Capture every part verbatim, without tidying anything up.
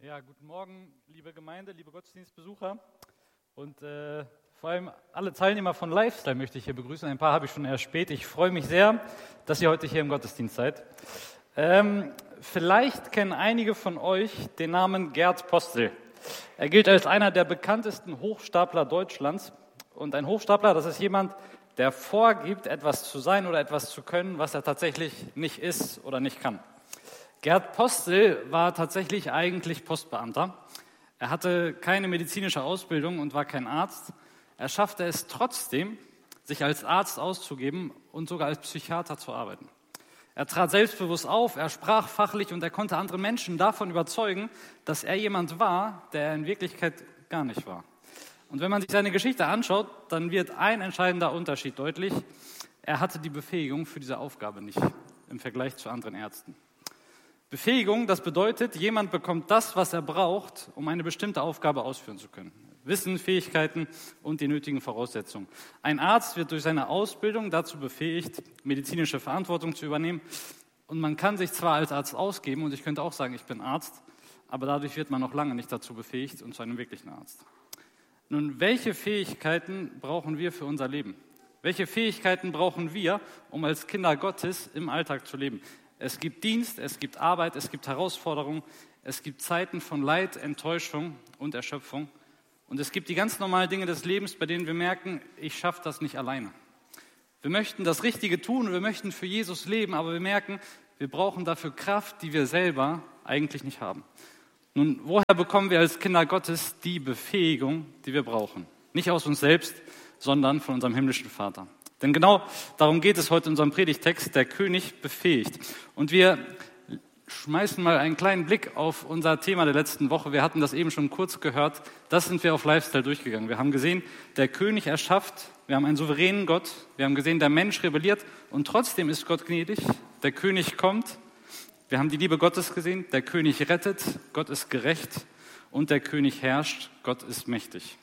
Ja, guten Morgen, liebe Gemeinde, liebe Gottesdienstbesucher und äh, vor allem alle Teilnehmer von Lifestyle möchte ich hier begrüßen. Ein paar habe ich schon erst spät. Ich freue mich sehr, dass ihr heute hier im Gottesdienst seid. Ähm, vielleicht kennen einige von euch den Namen Gerd Postel. Er gilt als einer der bekanntesten Hochstapler Deutschlands. Und ein Hochstapler, das ist jemand, der vorgibt, etwas zu sein oder etwas zu können, was er tatsächlich nicht ist oder nicht kann. Gerd Postel war tatsächlich eigentlich Postbeamter. Er hatte keine medizinische Ausbildung und war kein Arzt. Er schaffte es trotzdem, sich als Arzt auszugeben und sogar als Psychiater zu arbeiten. Er trat selbstbewusst auf, er sprach fachlich und er konnte andere Menschen davon überzeugen, dass er jemand war, der er in Wirklichkeit gar nicht war. Und wenn man sich seine Geschichte anschaut, dann wird ein entscheidender Unterschied deutlich. Er hatte die Befähigung für diese Aufgabe nicht im Vergleich zu anderen Ärzten. Befähigung, das bedeutet, jemand bekommt das, was er braucht, um eine bestimmte Aufgabe ausführen zu können. Wissen, Fähigkeiten und die nötigen Voraussetzungen. Ein Arzt wird durch seine Ausbildung dazu befähigt, medizinische Verantwortung zu übernehmen. Und man kann sich zwar als Arzt ausgeben, und ich könnte auch sagen, ich bin Arzt, aber dadurch wird man noch lange nicht dazu befähigt und zu einem wirklichen Arzt. Nun, welche Fähigkeiten brauchen wir für unser Leben? Welche Fähigkeiten brauchen wir, um als Kinder Gottes im Alltag zu leben? Es gibt Dienst, es gibt Arbeit, es gibt Herausforderungen, es gibt Zeiten von Leid, Enttäuschung und Erschöpfung. Und es gibt die ganz normalen Dinge des Lebens, bei denen wir merken, ich schaffe das nicht alleine. Wir möchten das Richtige tun, wir möchten für Jesus leben, aber wir merken, wir brauchen dafür Kraft, die wir selber eigentlich nicht haben. Nun, woher bekommen wir als Kinder Gottes die Befähigung, die wir brauchen? Nicht aus uns selbst, sondern von unserem himmlischen Vater. Denn genau darum geht es heute in unserem Predigtext, der König befähigt. Und wir schmeißen mal einen kleinen Blick auf unser Thema der letzten Woche. Wir hatten das eben schon kurz gehört. Das sind wir auf Lifestyle durchgegangen. Wir haben gesehen, der König erschafft. Wir haben einen souveränen Gott. Wir haben gesehen, der Mensch rebelliert. Und trotzdem ist Gott gnädig. Der König kommt. Wir haben die Liebe Gottes gesehen. Der König rettet. Gott ist gerecht. Und der König herrscht. Gott ist mächtig.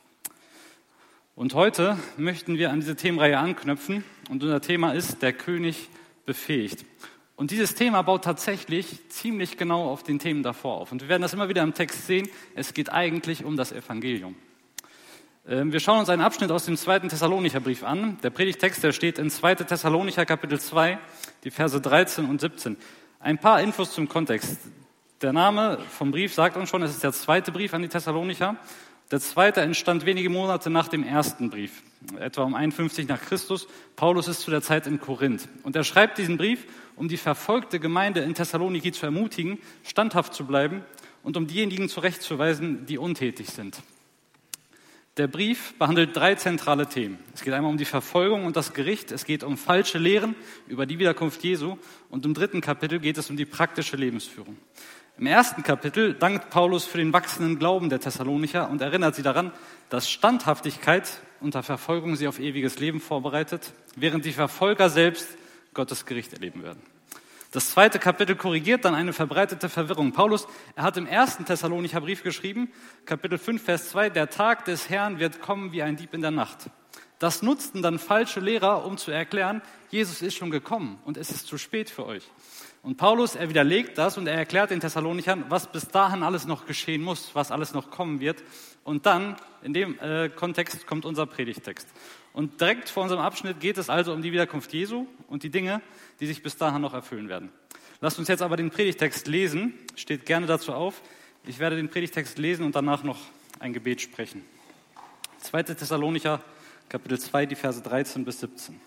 Und heute möchten wir an diese Themenreihe anknüpfen und unser Thema ist, der König befähigt. Und dieses Thema baut tatsächlich ziemlich genau auf den Themen davor auf. Und wir werden das immer wieder im Text sehen, es geht eigentlich um das Evangelium. Wir schauen uns einen Abschnitt aus dem zweiten Thessalonicher Brief an. Der Predigtext, der steht in zweiten Thessalonicher Kapitel zwei, die Verse dreizehn und siebzehn. Ein paar Infos zum Kontext. Der Name vom Brief sagt uns schon, es ist der zweite Brief an die Thessalonicher. Der zweite entstand wenige Monate nach dem ersten Brief, etwa um einundfünfzig nach Christus. Paulus ist zu der Zeit in Korinth. Und er schreibt diesen Brief, um die verfolgte Gemeinde in Thessaloniki zu ermutigen, standhaft zu bleiben und um diejenigen zurechtzuweisen, die untätig sind. Der Brief behandelt drei zentrale Themen. Es geht einmal um die Verfolgung und das Gericht, es geht um falsche Lehren über die Wiederkunft Jesu und im dritten Kapitel geht es um die praktische Lebensführung. Im ersten Kapitel dankt Paulus für den wachsenden Glauben der Thessalonicher und erinnert sie daran, dass Standhaftigkeit unter Verfolgung sie auf ewiges Leben vorbereitet, während die Verfolger selbst Gottes Gericht erleben werden. Das zweite Kapitel korrigiert dann eine verbreitete Verwirrung. Paulus, er hat im ersten Thessalonicher Brief geschrieben, Kapitel fünf, Vers zwei, der Tag des Herrn wird kommen wie ein Dieb in der Nacht. Das nutzten dann falsche Lehrer, um zu erklären, Jesus ist schon gekommen und es ist zu spät für euch. Und Paulus, er widerlegt das und er erklärt den Thessalonichern, was bis dahin alles noch geschehen muss, was alles noch kommen wird. Und dann, in dem äh, Kontext, kommt unser Predigtext. Und direkt vor unserem Abschnitt geht es also um die Wiederkunft Jesu und die Dinge, die sich bis dahin noch erfüllen werden. Lasst uns jetzt aber den Predigtext lesen. Steht gerne dazu auf. Ich werde den Predigtext lesen und danach noch ein Gebet sprechen. zweite Thessalonicher, Kapitel zwei, die Verse dreizehn bis siebzehn.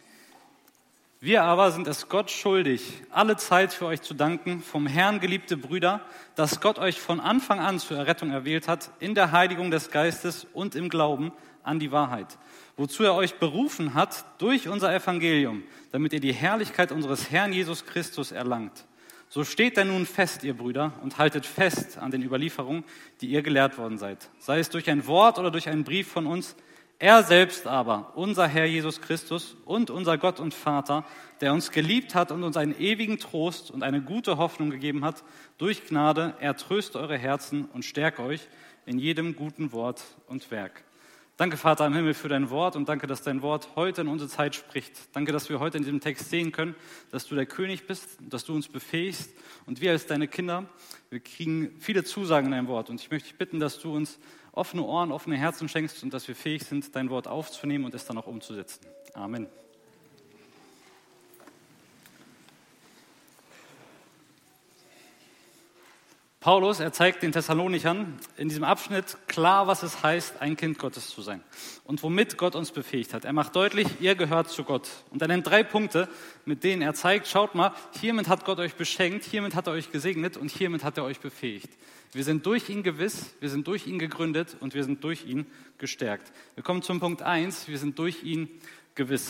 Wir aber sind es Gott schuldig, alle Zeit für euch zu danken, vom Herrn geliebte Brüder, dass Gott euch von Anfang an zur Errettung erwählt hat, in der Heiligung des Geistes und im Glauben an die Wahrheit, wozu er euch berufen hat durch unser Evangelium, damit ihr die Herrlichkeit unseres Herrn Jesus Christus erlangt. So steht denn nun fest, ihr Brüder, und haltet fest an den Überlieferungen, die ihr gelehrt worden seid, sei es durch ein Wort oder durch einen Brief von uns. Er selbst aber, unser Herr Jesus Christus und unser Gott und Vater, der uns geliebt hat und uns einen ewigen Trost und eine gute Hoffnung gegeben hat, durch Gnade, er tröste eure Herzen und stärke euch in jedem guten Wort und Werk. Danke, Vater im Himmel, für dein Wort und danke, dass dein Wort heute in unsere Zeit spricht. Danke, dass wir heute in diesem Text sehen können, dass du der König bist, dass du uns befähigst und wir als deine Kinder, wir kriegen viele Zusagen in dein Wort. Und ich möchte dich bitten, dass du uns offene Ohren, offene Herzen schenkst und dass wir fähig sind, dein Wort aufzunehmen und es dann auch umzusetzen. Amen. Paulus, er zeigt den Thessalonichern in diesem Abschnitt klar, was es heißt, ein Kind Gottes zu sein und womit Gott uns befähigt hat. Er macht deutlich, ihr gehört zu Gott. Und er nennt drei Punkte, mit denen er zeigt, schaut mal, hiermit hat Gott euch beschenkt, hiermit hat er euch gesegnet und hiermit hat er euch befähigt. Wir sind durch ihn gewiss, wir sind durch ihn gegründet und wir sind durch ihn gestärkt. Wir kommen zum Punkt eins, wir sind durch ihn gewiss.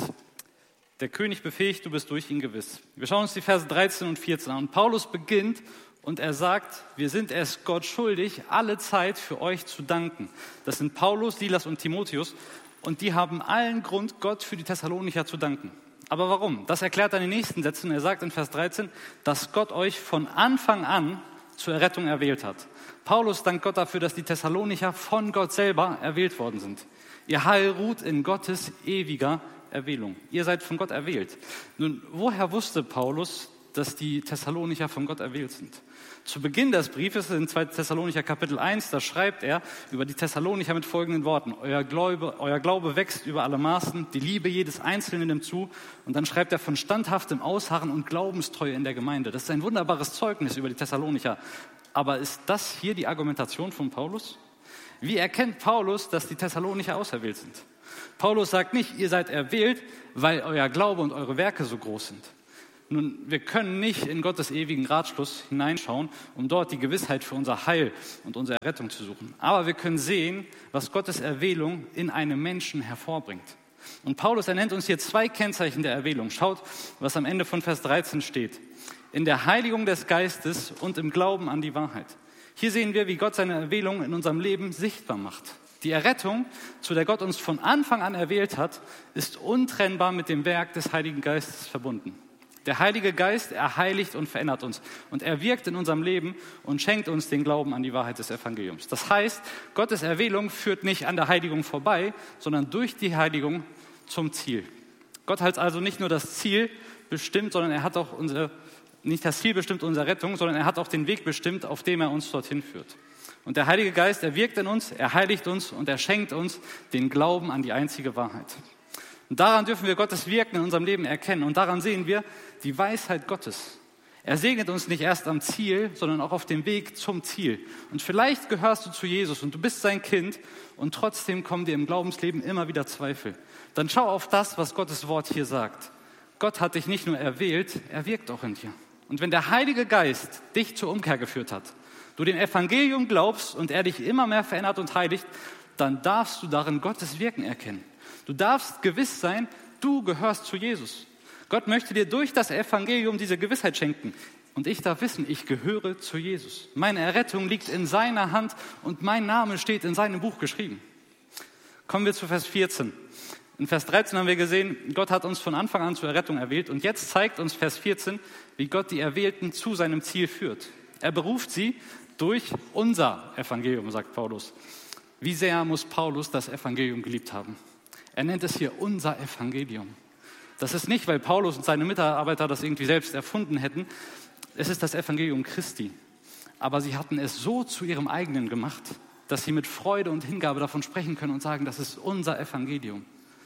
Der König befähigt, du bist durch ihn gewiss. Wir schauen uns die Verse dreizehn und vierzehn an. Und Paulus beginnt und er sagt, wir sind es Gott schuldig, alle Zeit für euch zu danken. Das sind Paulus, Silas und Timotheus und die haben allen Grund, Gott für die Thessalonicher zu danken. Aber warum? Das erklärt er in den nächsten Sätzen. Er sagt in Vers dreizehn, dass Gott euch von Anfang an zur Errettung erwählt hat. Paulus dankt Gott dafür, dass die Thessalonicher von Gott selber erwählt worden sind. Ihr Heil ruht in Gottes ewiger Erwählung. Ihr seid von Gott erwählt. Nun, woher wusste Paulus, dass die Thessalonicher von Gott erwählt sind? Zu Beginn des Briefes in zweiter Thessalonicher Kapitel eins, da schreibt er über die Thessalonicher mit folgenden Worten. Euer Glaube, euer Glaube wächst über alle Maßen, die Liebe jedes Einzelnen nimmt zu. Und dann schreibt er von standhaftem Ausharren und Glaubenstreue in der Gemeinde. Das ist ein wunderbares Zeugnis über die Thessalonicher. Aber ist das hier die Argumentation von Paulus? Wie erkennt Paulus, dass die Thessalonicher auserwählt sind? Paulus sagt nicht, ihr seid erwählt, weil euer Glaube und eure Werke so groß sind. Nun, wir können nicht in Gottes ewigen Ratschluss hineinschauen, um dort die Gewissheit für unser Heil und unsere Errettung zu suchen. Aber wir können sehen, was Gottes Erwählung in einem Menschen hervorbringt. Und Paulus, er nennt uns hier zwei Kennzeichen der Erwählung. Schaut, was am Ende von Vers dreizehn steht. In der Heiligung des Geistes und im Glauben an die Wahrheit. Hier sehen wir, wie Gott seine Erwählung in unserem Leben sichtbar macht. Die Errettung, zu der Gott uns von Anfang an erwählt hat, ist untrennbar mit dem Werk des Heiligen Geistes verbunden. Der Heilige Geist, er heiligt und verändert uns. Und er wirkt in unserem Leben und schenkt uns den Glauben an die Wahrheit des Evangeliums. Das heißt, Gottes Erwählung führt nicht an der Heiligung vorbei, sondern durch die Heiligung zum Ziel. Gott hat also nicht nur das Ziel bestimmt, sondern er hat auch unsere, nicht das Ziel bestimmt unserer Rettung, sondern er hat auch den Weg bestimmt, auf dem er uns dorthin führt. Und der Heilige Geist, er wirkt in uns, er heiligt uns und er schenkt uns den Glauben an die einzige Wahrheit. Und daran dürfen wir Gottes Wirken in unserem Leben erkennen. Und daran sehen wir die Weisheit Gottes. Er segnet uns nicht erst am Ziel, sondern auch auf dem Weg zum Ziel. Und vielleicht gehörst du zu Jesus und du bist sein Kind und trotzdem kommen dir im Glaubensleben immer wieder Zweifel. Dann schau auf das, was Gottes Wort hier sagt. Gott hat dich nicht nur erwählt, er wirkt auch in dir. Und wenn der Heilige Geist dich zur Umkehr geführt hat, du dem Evangelium glaubst und er dich immer mehr verändert und heiligt, dann darfst du darin Gottes Wirken erkennen. Du darfst gewiss sein, du gehörst zu Jesus. Gott möchte dir durch das Evangelium diese Gewissheit schenken. Und ich darf wissen, ich gehöre zu Jesus. Meine Errettung liegt in seiner Hand und mein Name steht in seinem Buch geschrieben. Kommen wir zu Vers vierzehn. In Vers dreizehn haben wir gesehen, Gott hat uns von Anfang an zur Errettung erwählt. Und jetzt zeigt uns Vers vierzehn, wie Gott die Erwählten zu seinem Ziel führt. Er beruft sie durch unser Evangelium, sagt Paulus. Wie sehr muss Paulus das Evangelium geliebt haben? Er nennt es hier unser Evangelium. Das ist nicht, weil Paulus und seine Mitarbeiter das irgendwie selbst erfunden hätten. Es ist das Evangelium Christi. Aber sie hatten es so zu ihrem eigenen gemacht, dass sie mit Freude und Hingabe davon sprechen können und sagen, das ist unser Evangelium.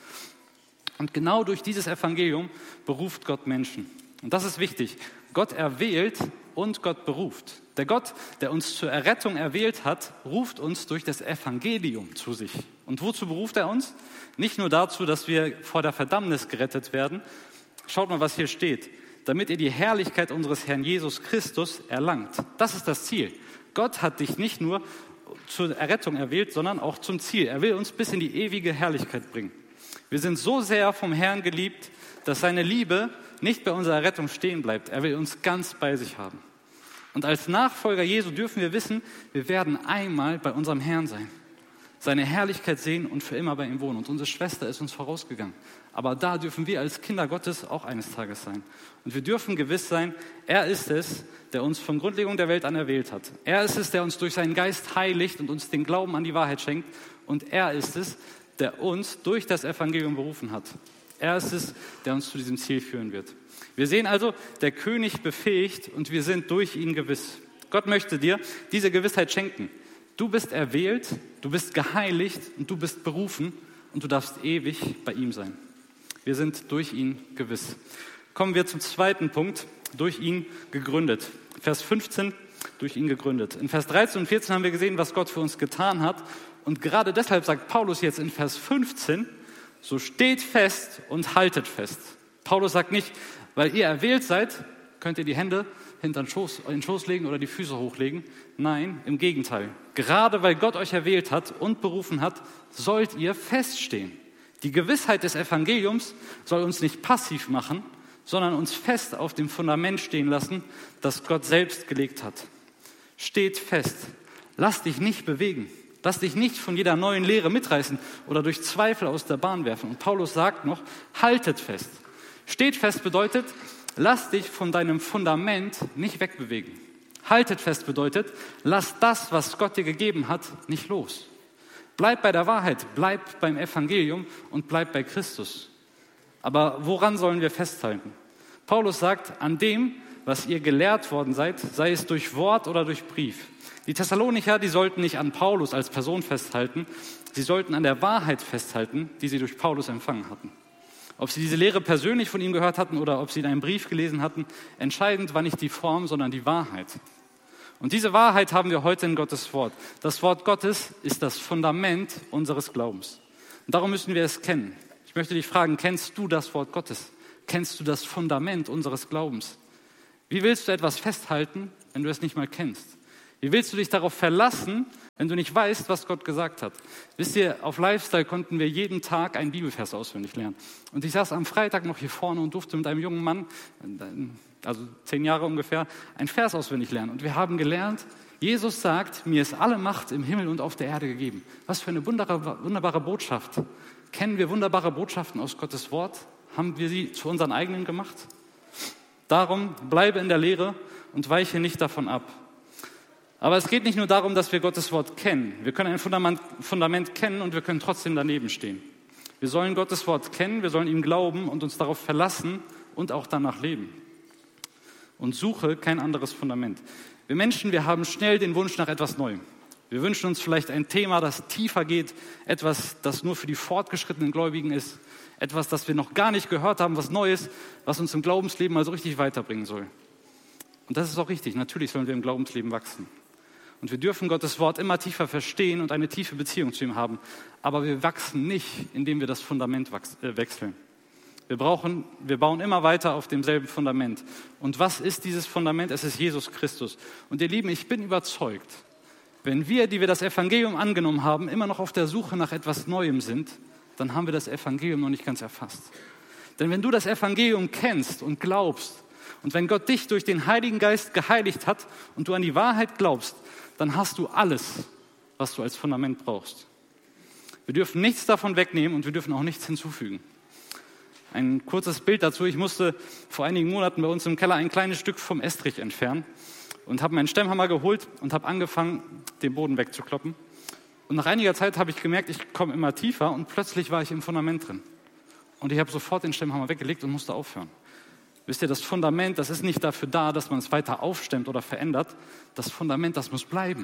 Und genau durch dieses Evangelium beruft Gott Menschen. Und das ist wichtig. Gott erwählt und Gott beruft. Der Gott, der uns zur Errettung erwählt hat, ruft uns durch das Evangelium zu sich. Und wozu beruft er uns? Nicht nur dazu, dass wir vor der Verdammnis gerettet werden. Schaut mal, was hier steht. Damit ihr die Herrlichkeit unseres Herrn Jesus Christus erlangt. Das ist das Ziel. Gott hat dich nicht nur zur Errettung erwählt, sondern auch zum Ziel. Er will uns bis in die ewige Herrlichkeit bringen. Wir sind so sehr vom Herrn geliebt, dass seine Liebe nicht bei unserer Rettung stehen bleibt. Er will uns ganz bei sich haben. Und als Nachfolger Jesu dürfen wir wissen, wir werden einmal bei unserem Herrn sein, seine Herrlichkeit sehen und für immer bei ihm wohnen. Und unsere Schwester ist uns vorausgegangen. Aber da dürfen wir als Kinder Gottes auch eines Tages sein. Und wir dürfen gewiss sein, er ist es, der uns von Grundlegung der Welt an erwählt hat. Er ist es, der uns durch seinen Geist heiligt und uns den Glauben an die Wahrheit schenkt. Und er ist es, der uns durch das Evangelium berufen hat. Er ist es, der uns zu diesem Ziel führen wird. Wir sehen also, der König befähigt und wir sind durch ihn gewiss. Gott möchte dir diese Gewissheit schenken. Du bist erwählt, du bist geheiligt und du bist berufen und du darfst ewig bei ihm sein. Wir sind durch ihn gewiss. Kommen wir zum zweiten Punkt, durch ihn gegründet. Vers fünfzehn, durch ihn gegründet. In Vers dreizehn und vierzehn haben wir gesehen, was Gott für uns getan hat. Und gerade deshalb sagt Paulus jetzt in Vers fünfzehn, so steht fest und haltet fest. Paulus sagt nicht, weil ihr erwählt seid, könnt ihr die Hände hinter den Schoß, in den Schoß legen oder die Füße hochlegen. Nein, im Gegenteil. Gerade weil Gott euch erwählt hat und berufen hat, sollt ihr feststehen. Die Gewissheit des Evangeliums soll uns nicht passiv machen, sondern uns fest auf dem Fundament stehen lassen, das Gott selbst gelegt hat. Steht fest. Lass dich nicht bewegen. Lass dich nicht von jeder neuen Lehre mitreißen oder durch Zweifel aus der Bahn werfen. Und Paulus sagt noch, haltet fest. Steht fest bedeutet, lass dich von deinem Fundament nicht wegbewegen. Haltet fest bedeutet, lass das, was Gott dir gegeben hat, nicht los. Bleib bei der Wahrheit, bleib beim Evangelium und bleib bei Christus. Aber woran sollen wir festhalten? Paulus sagt, an dem, was ihr gelehrt worden seid, sei es durch Wort oder durch Brief. Die Thessalonicher, die sollten nicht an Paulus als Person festhalten, sie sollten an der Wahrheit festhalten, die sie durch Paulus empfangen hatten. Ob sie diese Lehre persönlich von ihm gehört hatten oder ob sie in einem Brief gelesen hatten, entscheidend war nicht die Form, sondern die Wahrheit. Und diese Wahrheit haben wir heute in Gottes Wort. Das Wort Gottes ist das Fundament unseres Glaubens. Und darum müssen wir es kennen. Ich möchte dich fragen, kennst du das Wort Gottes? Kennst du das Fundament unseres Glaubens? Wie willst du etwas festhalten, wenn du es nicht mal kennst? Wie willst du dich darauf verlassen, wenn du nicht weißt, was Gott gesagt hat? Wisst ihr, auf Lifestyle konnten wir jeden Tag einen Bibelvers auswendig lernen. Und ich saß am Freitag noch hier vorne und durfte mit einem jungen Mann, also zehn Jahre ungefähr, einen Vers auswendig lernen. Und wir haben gelernt, Jesus sagt, mir ist alle Macht im Himmel und auf der Erde gegeben. Was für eine wunderbare, wunderbare Botschaft. Kennen wir wunderbare Botschaften aus Gottes Wort? Haben wir sie zu unseren eigenen gemacht? Darum bleibe in der Lehre und weiche nicht davon ab. Aber es geht nicht nur darum, dass wir Gottes Wort kennen. Wir können ein Fundament, Fundament kennen und wir können trotzdem daneben stehen. Wir sollen Gottes Wort kennen, wir sollen ihm glauben und uns darauf verlassen und auch danach leben. Und suche kein anderes Fundament. Wir Menschen, wir haben schnell den Wunsch nach etwas Neuem. Wir wünschen uns vielleicht ein Thema, das tiefer geht, etwas, das nur für die fortgeschrittenen Gläubigen ist, etwas, das wir noch gar nicht gehört haben, was Neues, was uns im Glaubensleben mal so richtig weiterbringen soll. Und das ist auch richtig, natürlich sollen wir im Glaubensleben wachsen. Und wir dürfen Gottes Wort immer tiefer verstehen und eine tiefe Beziehung zu ihm haben. Aber wir wachsen nicht, indem wir das Fundament wechseln. Wir brauchen, wir bauen immer weiter auf demselben Fundament. Und was ist dieses Fundament? Es ist Jesus Christus. Und ihr Lieben, ich bin überzeugt, wenn wir, die wir das Evangelium angenommen haben, immer noch auf der Suche nach etwas Neuem sind, dann haben wir das Evangelium noch nicht ganz erfasst. Denn wenn du das Evangelium kennst und glaubst und wenn Gott dich durch den Heiligen Geist geheiligt hat und du an die Wahrheit glaubst, dann hast du alles, was du als Fundament brauchst. Wir dürfen nichts davon wegnehmen und wir dürfen auch nichts hinzufügen. Ein kurzes Bild dazu. Ich musste vor einigen Monaten bei uns im Keller ein kleines Stück vom Estrich entfernen und habe meinen Stemmhammer geholt und habe angefangen, den Boden wegzukloppen. Und nach einiger Zeit habe ich gemerkt, ich komme immer tiefer und plötzlich war ich im Fundament drin. Und ich habe sofort den Stemmhammer weggelegt und musste aufhören. Wisst ihr, das Fundament, das ist nicht dafür da, dass man es weiter aufstemmt oder verändert. Das Fundament, das muss bleiben.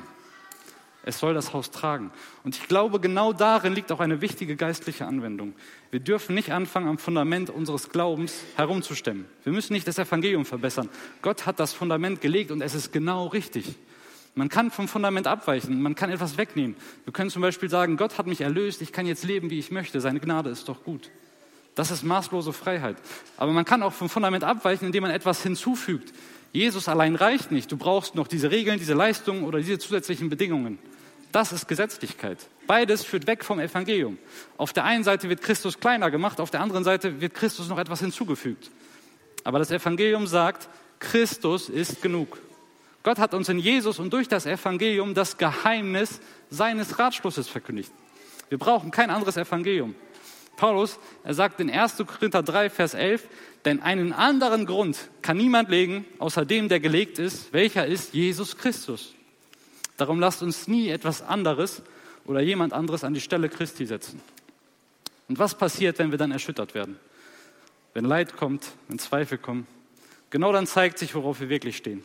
Es soll das Haus tragen. Und ich glaube, genau darin liegt auch eine wichtige geistliche Anwendung. Wir dürfen nicht anfangen, am Fundament unseres Glaubens herumzustemmen. Wir müssen nicht das Evangelium verbessern. Gott hat das Fundament gelegt und es ist genau richtig. Man kann vom Fundament abweichen, man kann etwas wegnehmen. Wir können zum Beispiel sagen, Gott hat mich erlöst, ich kann jetzt leben, wie ich möchte. Seine Gnade ist doch gut. Das ist maßlose Freiheit. Aber man kann auch vom Fundament abweichen, indem man etwas hinzufügt. Jesus allein reicht nicht. Du brauchst noch diese Regeln, diese Leistungen oder diese zusätzlichen Bedingungen. Das ist Gesetzlichkeit. Beides führt weg vom Evangelium. Auf der einen Seite wird Christus kleiner gemacht, auf der anderen Seite wird Christus noch etwas hinzugefügt. Aber das Evangelium sagt, Christus ist genug. Gott hat uns in Jesus und durch das Evangelium das Geheimnis seines Ratschlusses verkündigt. Wir brauchen kein anderes Evangelium. Paulus, er sagt in erster Korinther drei, Vers elf, denn einen anderen Grund kann niemand legen, außer dem, der gelegt ist, welcher ist Jesus Christus. Darum lasst uns nie etwas anderes oder jemand anderes an die Stelle Christi setzen. Und was passiert, wenn wir dann erschüttert werden? Wenn Leid kommt, wenn Zweifel kommen, genau dann zeigt sich, worauf wir wirklich stehen.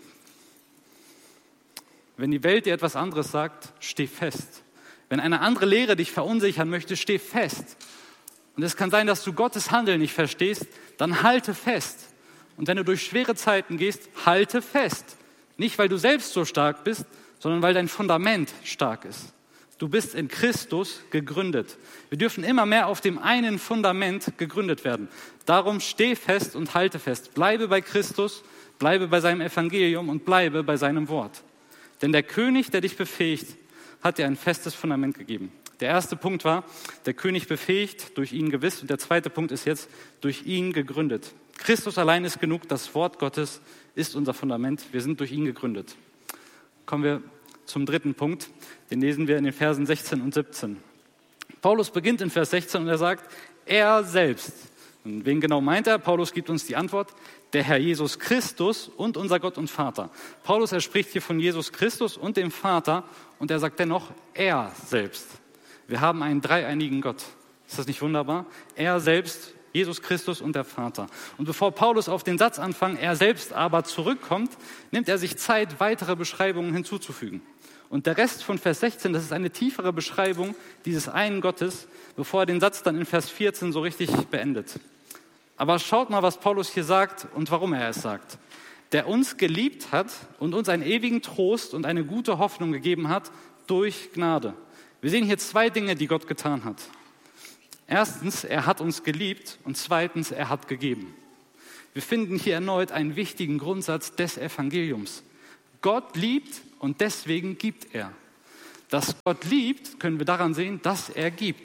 Wenn die Welt dir etwas anderes sagt, steh fest. Wenn eine andere Lehre dich verunsichern möchte, steh fest. Und es kann sein, dass du Gottes Handeln nicht verstehst, dann halte fest. Und wenn du durch schwere Zeiten gehst, halte fest. Nicht, weil du selbst so stark bist, sondern weil dein Fundament stark ist. Du bist in Christus gegründet. Wir dürfen immer mehr auf dem einen Fundament gegründet werden. Darum steh fest und halte fest. Bleibe bei Christus, bleibe bei seinem Evangelium und bleibe bei seinem Wort. Denn der König, der dich befähigt, hat dir ein festes Fundament gegeben. Der erste Punkt war, der König befähigt, durch ihn gewiss. Und der zweite Punkt ist jetzt, durch ihn gegründet. Christus allein ist genug, das Wort Gottes ist unser Fundament. Wir sind durch ihn gegründet. Kommen wir zum dritten Punkt, den lesen wir in den Versen sechzehn und siebzehn. Paulus beginnt in Vers sechzehn und er sagt, er selbst. Und wen genau meint er? Paulus gibt uns die Antwort, der Herr Jesus Christus und unser Gott und Vater. Paulus, er spricht hier von Jesus Christus und dem Vater und er sagt dennoch, er selbst. Wir haben einen dreieinigen Gott. Ist das nicht wunderbar? Er selbst, Jesus Christus und der Vater. Und bevor Paulus auf den Satz anfängt, er selbst aber zurückkommt, nimmt er sich Zeit, weitere Beschreibungen hinzuzufügen. Und der Rest von Vers sechzehn, das ist eine tiefere Beschreibung dieses einen Gottes, bevor er den Satz dann in Vers vierzehn so richtig beendet. Aber schaut mal, was Paulus hier sagt und warum er es sagt. Der uns geliebt hat und uns einen ewigen Trost und eine gute Hoffnung gegeben hat durch Gnade. Wir sehen hier zwei Dinge, die Gott getan hat. Erstens, er hat uns geliebt und zweitens, er hat gegeben. Wir finden hier erneut einen wichtigen Grundsatz des Evangeliums. Gott liebt und deswegen gibt er. Dass Gott liebt, können wir daran sehen, dass er gibt.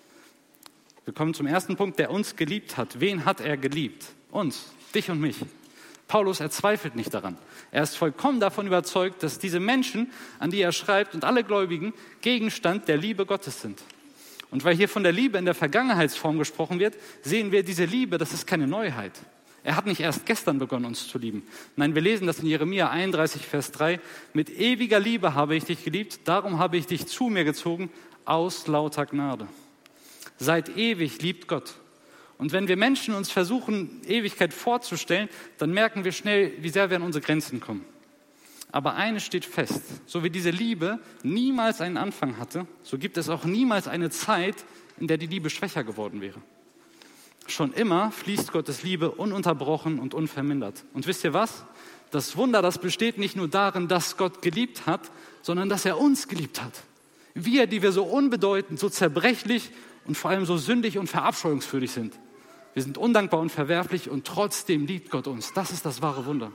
Wir kommen zum ersten Punkt, der uns geliebt hat. Wen hat er geliebt? Uns, dich und mich. Paulus, er zweifelt nicht daran. Er ist vollkommen davon überzeugt, dass diese Menschen, an die er schreibt und alle Gläubigen, Gegenstand der Liebe Gottes sind. Und weil hier von der Liebe in der Vergangenheitsform gesprochen wird, sehen wir diese Liebe, das ist keine Neuheit. Er hat nicht erst gestern begonnen, uns zu lieben. Nein, wir lesen das in Jeremia einunddreißig, Vers drei. Mit ewiger Liebe habe ich dich geliebt, darum habe ich dich zu mir gezogen, aus lauter Gnade. Seit ewig liebt Gott. Und wenn wir Menschen uns versuchen, Ewigkeit vorzustellen, dann merken wir schnell, wie sehr wir an unsere Grenzen kommen. Aber eines steht fest, so wie diese Liebe niemals einen Anfang hatte, so gibt es auch niemals eine Zeit, in der die Liebe schwächer geworden wäre. Schon immer fließt Gottes Liebe ununterbrochen und unvermindert. Und wisst ihr was? Das Wunder, das besteht nicht nur darin, dass Gott geliebt hat, sondern dass er uns geliebt hat. Wir, die wir so unbedeutend, so zerbrechlich und vor allem so sündig und verabscheuungswürdig sind. Wir sind undankbar und verwerflich und trotzdem liebt Gott uns. Das ist das wahre Wunder.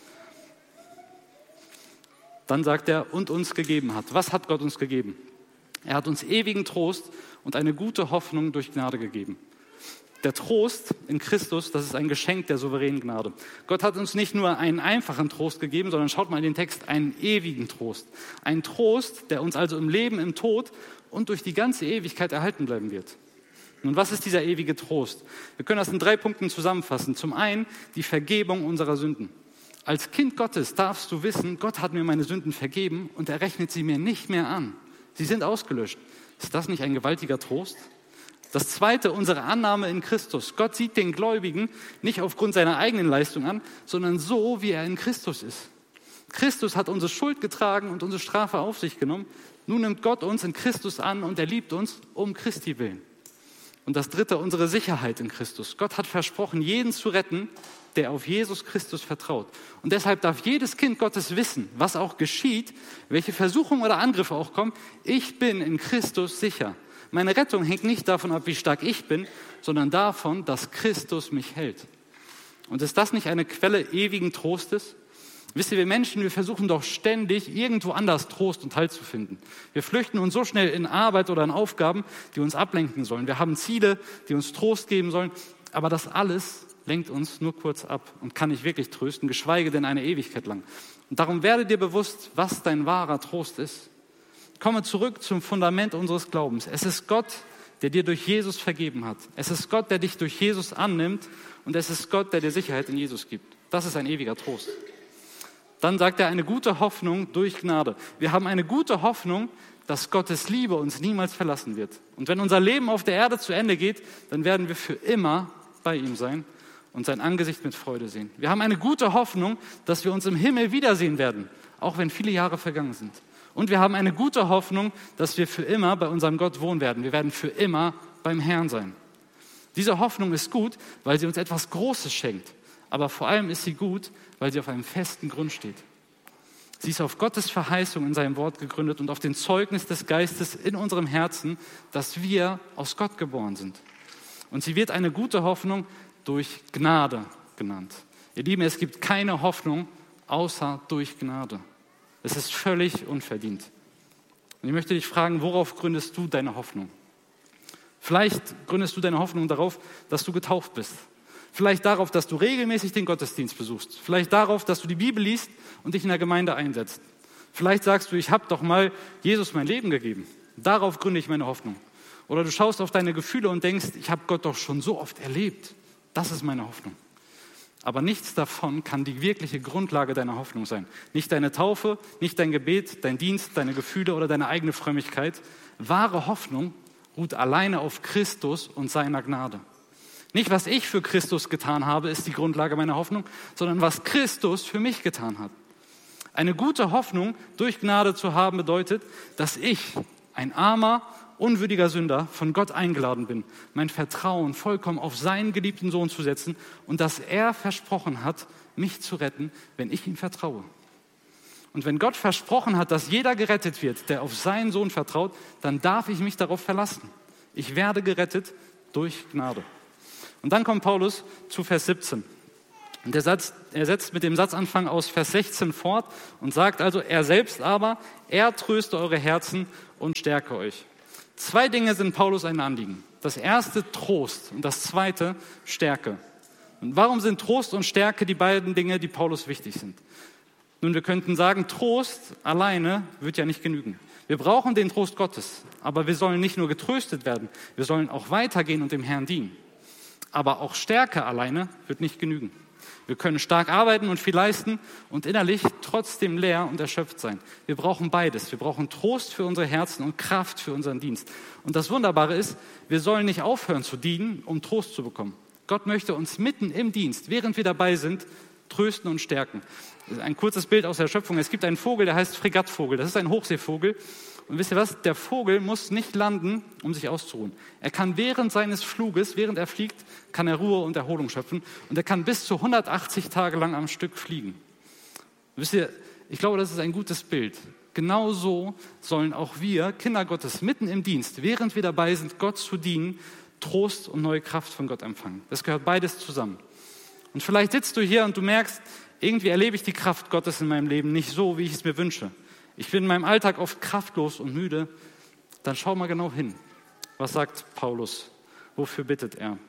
Dann sagt er, und uns gegeben hat. Was hat Gott uns gegeben? Er hat uns ewigen Trost und eine gute Hoffnung durch Gnade gegeben. Der Trost in Christus, das ist ein Geschenk der souveränen Gnade. Gott hat uns nicht nur einen einfachen Trost gegeben, sondern schaut mal in den Text, einen ewigen Trost. Ein Trost, der uns also im Leben, im Tod und durch die ganze Ewigkeit erhalten bleiben wird. Nun, was ist dieser ewige Trost? Wir können das in drei Punkten zusammenfassen. Zum einen die Vergebung unserer Sünden. Als Kind Gottes darfst du wissen, Gott hat mir meine Sünden vergeben und er rechnet sie mir nicht mehr an. Sie sind ausgelöscht. Ist das nicht ein gewaltiger Trost? Das zweite, unsere Annahme in Christus. Gott sieht den Gläubigen nicht aufgrund seiner eigenen Leistung an, sondern so, wie er in Christus ist. Christus hat unsere Schuld getragen und unsere Strafe auf sich genommen. Nun nimmt Gott uns in Christus an und er liebt uns um Christi willen. Und das dritte, unsere Sicherheit in Christus. Gott hat versprochen, jeden zu retten, der auf Jesus Christus vertraut. Und deshalb darf jedes Kind Gottes wissen, was auch geschieht, welche Versuchungen oder Angriffe auch kommen. Ich bin in Christus sicher. Meine Rettung hängt nicht davon ab, wie stark ich bin, sondern davon, dass Christus mich hält. Und ist das nicht eine Quelle ewigen Trostes? Wisst ihr, wir Menschen, wir versuchen doch ständig, irgendwo anders Trost und Halt zu finden. Wir flüchten uns so schnell in Arbeit oder in Aufgaben, die uns ablenken sollen. Wir haben Ziele, die uns Trost geben sollen, aber das alles lenkt uns nur kurz ab und kann nicht wirklich trösten, geschweige denn eine Ewigkeit lang. Und darum werde dir bewusst, was dein wahrer Trost ist. Komme zurück zum Fundament unseres Glaubens. Es ist Gott, der dir durch Jesus vergeben hat. Es ist Gott, der dich durch Jesus annimmt und es ist Gott, der dir Sicherheit in Jesus gibt. Das ist ein ewiger Trost. Dann sagt er, eine gute Hoffnung durch Gnade. Wir haben eine gute Hoffnung, dass Gottes Liebe uns niemals verlassen wird. Und wenn unser Leben auf der Erde zu Ende geht, dann werden wir für immer bei ihm sein und sein Angesicht mit Freude sehen. Wir haben eine gute Hoffnung, dass wir uns im Himmel wiedersehen werden, auch wenn viele Jahre vergangen sind. Und wir haben eine gute Hoffnung, dass wir für immer bei unserem Gott wohnen werden. Wir werden für immer beim Herrn sein. Diese Hoffnung ist gut, weil sie uns etwas Großes schenkt. Aber vor allem ist sie gut, weil sie auf einem festen Grund steht. Sie ist auf Gottes Verheißung in seinem Wort gegründet und auf den Zeugnis des Geistes in unserem Herzen, dass wir aus Gott geboren sind. Und sie wird eine gute Hoffnung durch Gnade genannt. Ihr Lieben, es gibt keine Hoffnung außer durch Gnade. Es ist völlig unverdient. Und ich möchte dich fragen, worauf gründest du deine Hoffnung? Vielleicht gründest du deine Hoffnung darauf, dass du getauft bist. Vielleicht darauf, dass du regelmäßig den Gottesdienst besuchst. Vielleicht darauf, dass du die Bibel liest und dich in der Gemeinde einsetzt. Vielleicht sagst du, ich habe doch mal Jesus mein Leben gegeben. Darauf gründe ich meine Hoffnung. Oder du schaust auf deine Gefühle und denkst, ich habe Gott doch schon so oft erlebt. Das ist meine Hoffnung. Aber nichts davon kann die wirkliche Grundlage deiner Hoffnung sein. Nicht deine Taufe, nicht dein Gebet, dein Dienst, deine Gefühle oder deine eigene Frömmigkeit. Wahre Hoffnung ruht alleine auf Christus und seiner Gnade. Nicht, was ich für Christus getan habe, ist die Grundlage meiner Hoffnung, sondern was Christus für mich getan hat. Eine gute Hoffnung durch Gnade zu haben bedeutet, dass ich, ein armer, unwürdiger Sünder, von Gott eingeladen bin, mein Vertrauen vollkommen auf seinen geliebten Sohn zu setzen und dass er versprochen hat, mich zu retten, wenn ich ihm vertraue. Und wenn Gott versprochen hat, dass jeder gerettet wird, der auf seinen Sohn vertraut, dann darf ich mich darauf verlassen. Ich werde gerettet durch Gnade. Und dann kommt Paulus zu Vers siebzehn. Und der Satz, er setzt mit dem Satzanfang aus Vers sechzehn fort und sagt also, er selbst aber, er tröste eure Herzen und stärke euch. Zwei Dinge sind Paulus ein Anliegen. Das erste Trost und das zweite Stärke. Und warum sind Trost und Stärke die beiden Dinge, die Paulus wichtig sind? Nun, wir könnten sagen, Trost alleine wird ja nicht genügen. Wir brauchen den Trost Gottes, aber wir sollen nicht nur getröstet werden, wir sollen auch weitergehen und dem Herrn dienen. Aber auch Stärke alleine wird nicht genügen. Wir können stark arbeiten und viel leisten und innerlich trotzdem leer und erschöpft sein. Wir brauchen beides. Wir brauchen Trost für unsere Herzen und Kraft für unseren Dienst. Und das Wunderbare ist, wir sollen nicht aufhören zu dienen, um Trost zu bekommen. Gott möchte uns mitten im Dienst, während wir dabei sind, trösten und stärken. Ein kurzes Bild aus der Schöpfung. Es gibt einen Vogel, der heißt Fregattvogel. Das ist ein Hochseevogel. Und wisst ihr was? Der Vogel muss nicht landen, um sich auszuruhen. Er kann während seines Fluges, während er fliegt, kann er Ruhe und Erholung schöpfen. Und er kann bis zu hundertachtzig Tage lang am Stück fliegen. Wisst ihr, ich glaube, das ist ein gutes Bild. Genauso sollen auch wir, Kinder Gottes, mitten im Dienst, während wir dabei sind, Gott zu dienen, Trost und neue Kraft von Gott empfangen. Das gehört beides zusammen. Und vielleicht sitzt du hier und du merkst, irgendwie erlebe ich die Kraft Gottes in meinem Leben nicht so, wie ich es mir wünsche. Ich bin in meinem Alltag oft kraftlos und müde. Dann schau mal genau hin. Was sagt Paulus? Wofür bittet er?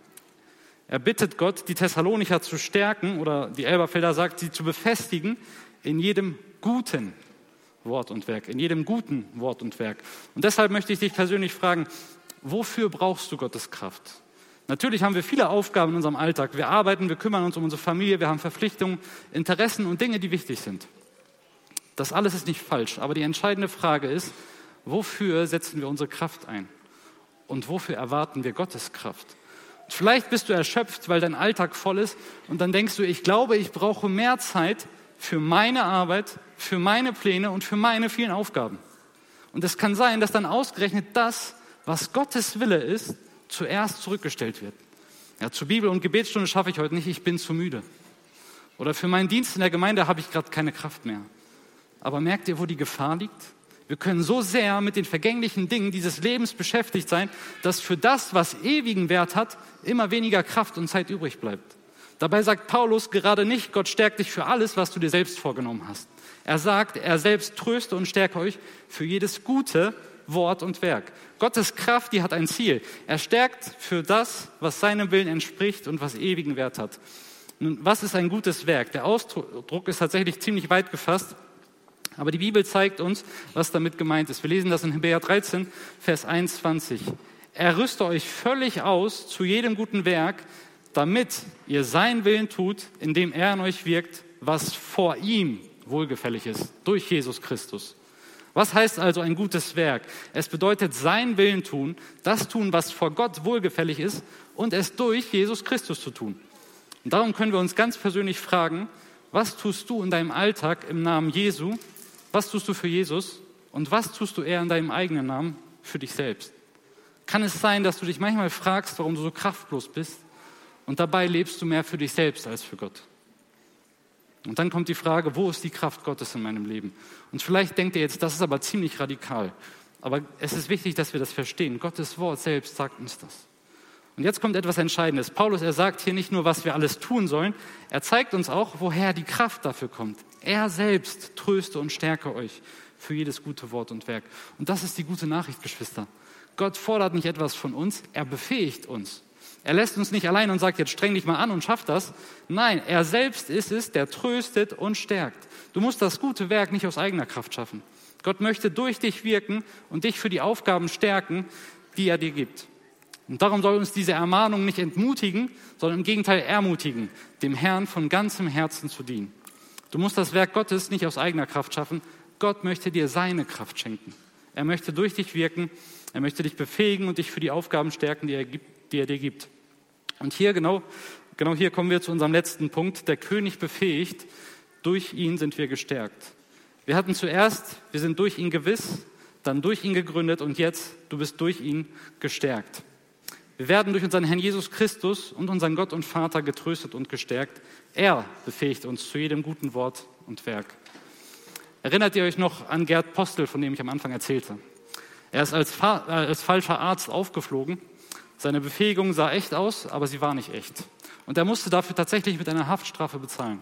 Er bittet Gott, die Thessalonicher zu stärken, oder die Elberfelder sagt, sie zu befestigen in jedem guten Wort und Werk, in jedem guten Wort und Werk. Und deshalb möchte ich dich persönlich fragen, wofür brauchst du Gottes Kraft? Natürlich haben wir viele Aufgaben in unserem Alltag. Wir arbeiten, wir kümmern uns um unsere Familie, wir haben Verpflichtungen, Interessen und Dinge, die wichtig sind. Das alles ist nicht falsch, aber die entscheidende Frage ist, wofür setzen wir unsere Kraft ein? Und wofür erwarten wir Gottes Kraft? Und vielleicht bist du erschöpft, weil dein Alltag voll ist und dann denkst du, ich glaube, ich brauche mehr Zeit für meine Arbeit, für meine Pläne und für meine vielen Aufgaben. Und es kann sein, dass dann ausgerechnet das, was Gottes Wille ist, zuerst zurückgestellt wird. Ja, zur Bibel- und Gebetsstunde schaffe ich heute nicht, ich bin zu müde. Oder für meinen Dienst in der Gemeinde habe ich gerade keine Kraft mehr. Aber merkt ihr, wo die Gefahr liegt? Wir können so sehr mit den vergänglichen Dingen dieses Lebens beschäftigt sein, dass für das, was ewigen Wert hat, immer weniger Kraft und Zeit übrig bleibt. Dabei sagt Paulus gerade nicht, Gott stärkt dich für alles, was du dir selbst vorgenommen hast. Er sagt, er selbst tröste und stärke euch für jedes gute Wort und Werk. Gottes Kraft, die hat ein Ziel. Er stärkt für das, was seinem Willen entspricht und was ewigen Wert hat. Nun, was ist ein gutes Werk? Der Ausdruck ist tatsächlich ziemlich weit gefasst, aber die Bibel zeigt uns, was damit gemeint ist. Wir lesen das in Hebräer dreizehn, Vers einundzwanzig. Er rüste euch völlig aus zu jedem guten Werk, damit ihr seinen Willen tut, indem er in euch wirkt, was vor ihm wohlgefällig ist, durch Jesus Christus. Was heißt also ein gutes Werk? Es bedeutet seinen Willen tun, das tun, was vor Gott wohlgefällig ist und es durch Jesus Christus zu tun. Und darum können wir uns ganz persönlich fragen, was tust du in deinem Alltag im Namen Jesu? Was tust du für Jesus? Und was tust du eher in deinem eigenen Namen für dich selbst? Kann es sein, dass du dich manchmal fragst, warum du so kraftlos bist und dabei lebst du mehr für dich selbst als für Gott? Und dann kommt die Frage, wo ist die Kraft Gottes in meinem Leben? Und vielleicht denkt ihr jetzt, das ist aber ziemlich radikal. Aber es ist wichtig, dass wir das verstehen. Gottes Wort selbst sagt uns das. Und jetzt kommt etwas Entscheidendes. Paulus, er sagt hier nicht nur, was wir alles tun sollen, er zeigt uns auch, woher die Kraft dafür kommt. Er selbst tröste und stärke euch für jedes gute Wort und Werk. Und das ist die gute Nachricht, Geschwister. Gott fordert nicht etwas von uns, er befähigt uns. Er lässt uns nicht allein und sagt, jetzt streng dich mal an und schaff das. Nein, er selbst ist es, der tröstet und stärkt. Du musst das gute Werk nicht aus eigener Kraft schaffen. Gott möchte durch dich wirken und dich für die Aufgaben stärken, die er dir gibt. Und darum soll uns diese Ermahnung nicht entmutigen, sondern im Gegenteil ermutigen, dem Herrn von ganzem Herzen zu dienen. Du musst das Werk Gottes nicht aus eigener Kraft schaffen. Gott möchte dir seine Kraft schenken. Er möchte durch dich wirken, er möchte dich befähigen und dich für die Aufgaben stärken, die er, gibt, die er dir gibt. Und hier genau, genau hier kommen wir zu unserem letzten Punkt. Der König befähigt, durch ihn sind wir gestärkt. Wir hatten zuerst, wir sind durch ihn gewiss, dann durch ihn gegründet und jetzt, du bist durch ihn gestärkt. Wir werden durch unseren Herrn Jesus Christus und unseren Gott und Vater getröstet und gestärkt. Er befähigt uns zu jedem guten Wort und Werk. Erinnert ihr euch noch an Gerd Postel, von dem ich am Anfang erzählte? Er ist als, Fa- äh, als falscher Arzt aufgeflogen. Seine Befähigung sah echt aus, aber sie war nicht echt. Und er musste dafür tatsächlich mit einer Haftstrafe bezahlen.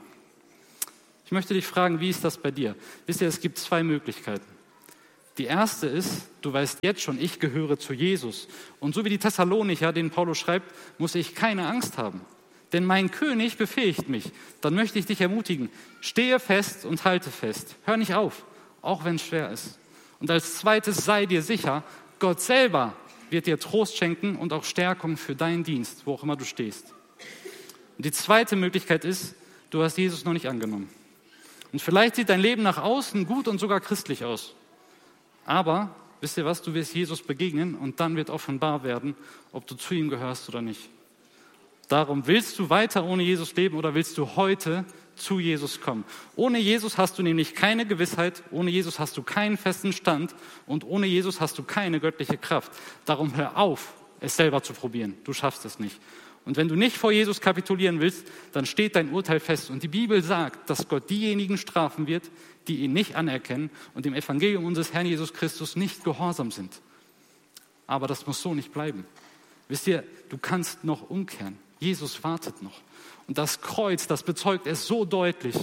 Ich möchte dich fragen, wie ist das bei dir? Wisst ihr, es gibt zwei Möglichkeiten. Die erste ist, du weißt jetzt schon, ich gehöre zu Jesus. Und so wie die Thessalonicher, denen Paulus schreibt, muss ich keine Angst haben. Denn mein König befähigt mich. Dann möchte ich dich ermutigen, stehe fest und halte fest. Hör nicht auf, auch wenn es schwer ist. Und als zweites sei dir sicher, Gott selber wird dir Trost schenken und auch Stärkung für deinen Dienst, wo auch immer du stehst. Und die zweite Möglichkeit ist, du hast Jesus noch nicht angenommen. Und vielleicht sieht dein Leben nach außen gut und sogar christlich aus. Aber, wisst ihr was, du wirst Jesus begegnen und dann wird offenbar werden, ob du zu ihm gehörst oder nicht. Darum, willst du weiter ohne Jesus leben oder willst du heute zu Jesus kommen? Ohne Jesus hast du nämlich keine Gewissheit, ohne Jesus hast du keinen festen Stand und ohne Jesus hast du keine göttliche Kraft. Darum hör auf, es selber zu probieren. Du schaffst es nicht. Und wenn du nicht vor Jesus kapitulieren willst, dann steht dein Urteil fest. Und die Bibel sagt, dass Gott diejenigen strafen wird, die ihn nicht anerkennen und dem Evangelium unseres Herrn Jesus Christus nicht gehorsam sind. Aber das muss so nicht bleiben. Wisst ihr, du kannst noch umkehren. Jesus wartet noch. Und das Kreuz, das bezeugt es so deutlich.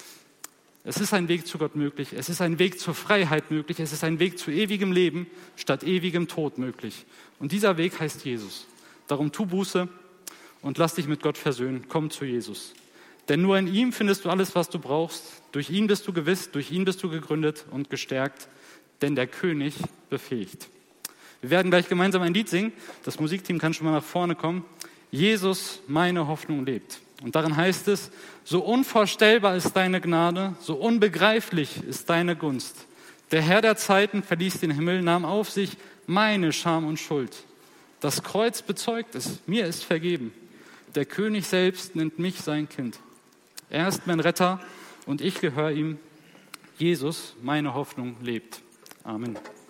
Es ist ein Weg zu Gott möglich. Es ist ein Weg zur Freiheit möglich. Es ist ein Weg zu ewigem Leben statt ewigem Tod möglich. Und dieser Weg heißt Jesus. Darum tu Buße und lass dich mit Gott versöhnen. Komm zu Jesus. Denn nur in ihm findest du alles, was du brauchst. Durch ihn bist du gewiss, durch ihn bist du gegründet und gestärkt. Denn der König befähigt. Wir werden gleich gemeinsam ein Lied singen. Das Musikteam kann schon mal nach vorne kommen. Jesus, meine Hoffnung lebt. Und darin heißt es, so unvorstellbar ist deine Gnade, so unbegreiflich ist deine Gunst. Der Herr der Zeiten verließ den Himmel, nahm auf sich meine Scham und Schuld. Das Kreuz bezeugt es, mir ist vergeben. Der König selbst nennt mich sein Kind. Er ist mein Retter und ich gehöre ihm. Jesus, meine Hoffnung lebt. Amen.